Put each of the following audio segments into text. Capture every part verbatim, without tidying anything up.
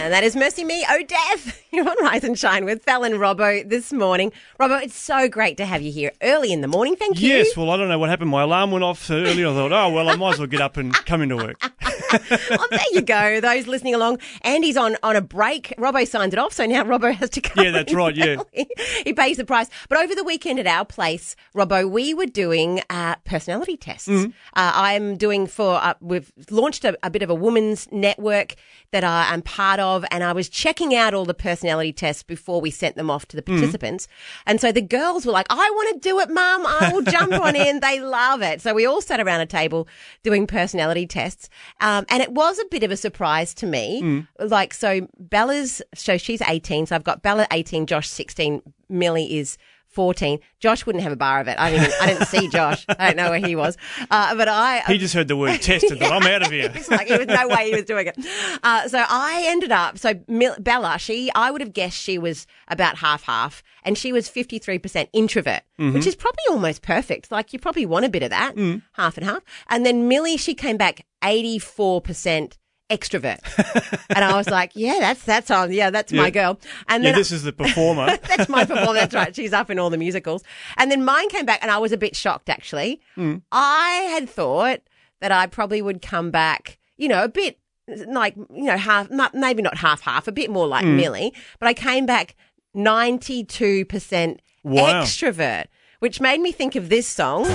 And that is Mercy Me, Oh Death. You're on Rise and Shine with Fel and Robbo this morning. Robbo, it's so great to have you here early in the morning. Thank you. Yes, well, I don't know what happened. My alarm went off so early. I thought, oh, well, I might as well get up and come into work. Oh, there you go. Those listening along. Andy's on, on a break. Robbo signed it off, so now Robbo has to come. Yeah, that's right, yeah. He pays the price. But over the weekend at our place, Robbo, we were doing uh, personality tests. Mm-hmm. Uh, I'm doing for, uh, we've launched a, a bit of a women's network that I am part of, and I was checking out all the personality tests before we sent them off to the participants. Mm-hmm. And so the girls were like, I want to do it, Mum. I will jump on in. They love it. So we all sat around a table doing personality tests. Um, and it was a bit of a surprise to me. Mm. Like, so Bella's, so she's eighteen. So I've got Bella eighteen, Josh sixteen, Millie is fourteen. Josh wouldn't have a bar of it. I didn't even, I didn't see Josh. I don't know where he was. Uh, but I. He just heard the word test and thought, I'm out of here. It's like, there was no way he was doing it. Uh, so I ended up, so Mil- Bella, she, I would have guessed she was about half-half, and she was fifty-three percent introvert, mm-hmm. which is probably almost perfect. Like, you probably want a bit of that, mm. half and half. And then Millie, she came back eighty-four percent extrovert. And I was like, yeah, that's, that's on. Yeah, that's yeah. my girl. And yeah, then this I, is the performer. That's my performer. That's right. She's up in all the musicals. And then mine came back and I was a bit shocked, actually. Mm. I had thought that I probably would come back, you know, a bit like, you know, half, not, maybe not half, half, a bit more like mm. Millie, but I came back ninety-two percent wow. extrovert, which made me think of this song.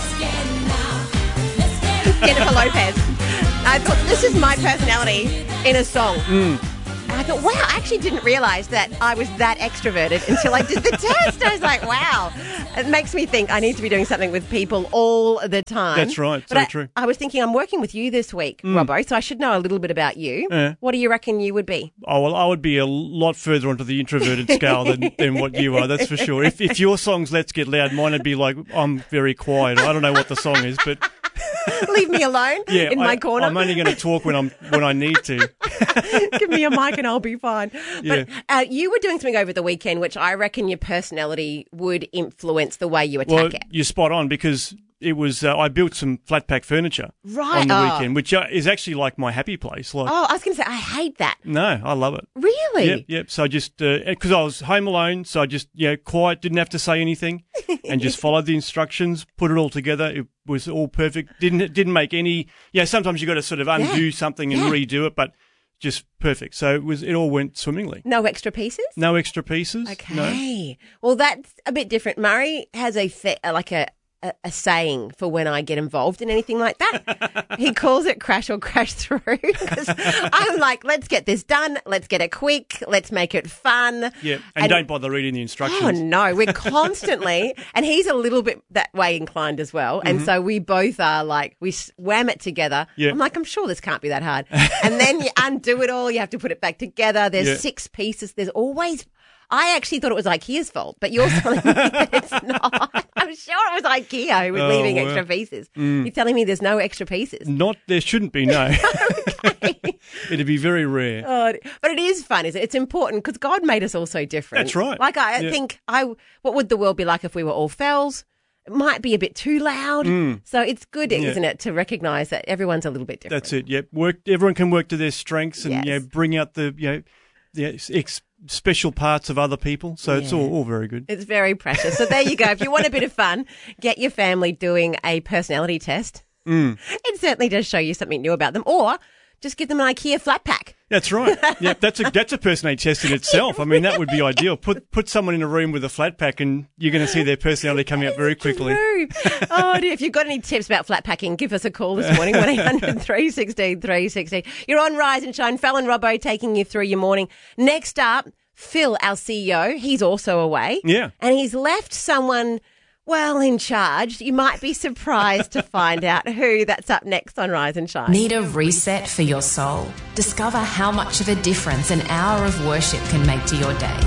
Jennifer Lopez. I thought, this is my personality in a song. Mm. And I thought, wow, I actually didn't realise that I was that extroverted until I did the test. I was like, wow. It makes me think I need to be doing something with people all the time. That's right. But so I, true. I was thinking I'm working with you this week, mm. Robbo, so I should know a little bit about you. Yeah. What do you reckon you would be? Oh, well, I would be a lot further onto the introverted scale than, than what you are, that's for sure. If, if your song's Let's Get Loud, mine would be like, I'm very quiet. I don't know what the song is, but... Leave me alone yeah, in my I, corner. I'm only going to talk when I'm when I need to. Give me a mic and I'll be fine. Yeah. But uh, you were doing something over the weekend, which I reckon your personality would influence the way you attack well, it. You're spot on because it was uh, I built some flat pack furniture right. on the oh. weekend, which uh, is actually like my happy place. Like, oh, I was going to say I hate that. No, I love it. Really? Yep, yep. So I just because uh, I was home alone, so I just you know quiet, didn't have to say anything, and just followed the instructions, put it all together. It was all perfect. Didn't didn't make any. Yeah, sometimes you got to sort of undo yeah. something and yeah. redo it, but. Just perfect. So it was. It all went swimmingly. No extra pieces? No extra pieces. Okay. No. Well, that's a bit different. Murray has a th- like a, a a saying for when I get involved in anything like that. He calls it crash or crash through. Because I'm like, let's get this done. Let's get it quick. Let's make it fun. Yeah, and, and don't bother reading the instructions. Oh no, we're constantly, and he's a little bit that way inclined as well. And mm-hmm. so we both are like, we wham it together. Yeah. I'm like, I'm sure this can't be that hard. And then you undo it all. You have to put it back together. There's yeah. six pieces. There's always. I actually thought it was IKEA's fault, but you're telling me that it's not. I'm sure it was IKEA who was oh, leaving well. extra pieces. Mm. You're telling me there's no extra pieces? Not, there shouldn't be, no. Okay. It'd be very rare. Oh, but it is fun, isn't it? It's important because God made us all so different. That's right. Like I yeah. think, I what would the world be like if we were all Fels? It might be a bit too loud. Mm. So it's good, yeah. isn't it, to recognise that everyone's a little bit different. That's it, yep. Work, everyone can work to their strengths and yes. you know, bring out the, you know, the ex- special parts of other people. So yeah. it's all, all very good. It's very precious. So there you go. If you want a bit of fun, get your family doing a personality test. Mm. It certainly does show you something new about them. Or just give them an IKEA flat pack. That's right. Yeah, that's a that's a personality test in itself. I mean, that would be ideal. Put put someone in a room with a flat pack and you're going to see their personality coming out very quickly. True. Oh, dear. If you've got any tips about flat packing, give us a call this morning, one eight hundred three one six three one six. You're on Rise and Shine. Fel and Robbo taking you through your morning. Next up, Phil, our C E O, he's also away. Yeah. And he's left someone... well, in charge. You might be surprised to find out who. That's up next on Rise and Shine. Need a reset for your soul? Discover how much of a difference an hour of worship can make to your day.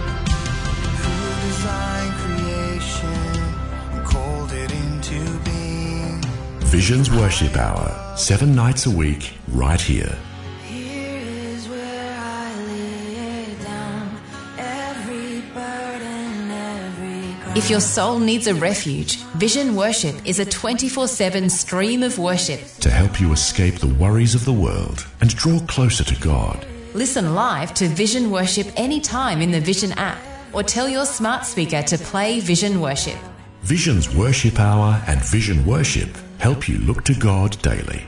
Visions Worship Hour, seven nights a week, right here. If your soul needs a refuge, Vision Worship is a twenty-four seven stream of worship to help you escape the worries of the world and draw closer to God. Listen live to Vision Worship anytime in the Vision app or tell your smart speaker to play Vision Worship. Vision's Worship Hour and Vision Worship help you look to God daily.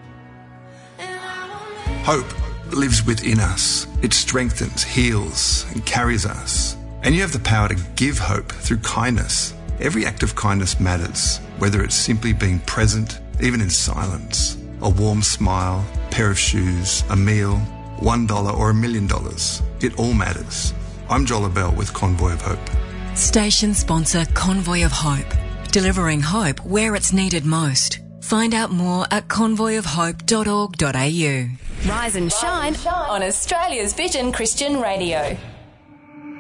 Hope lives within us. It strengthens, heals, and carries us. And you have the power to give hope through kindness. Every act of kindness matters, whether it's simply being present, even in silence, a warm smile, a pair of shoes, a meal, one dollar or a million dollars. It all matters. I'm Joel Bell with Convoy of Hope. Station sponsor Convoy of Hope, delivering hope where it's needed most. Find out more at convoy of hope dot org dot a u. Rise and shine on Australia's Vision Christian Radio.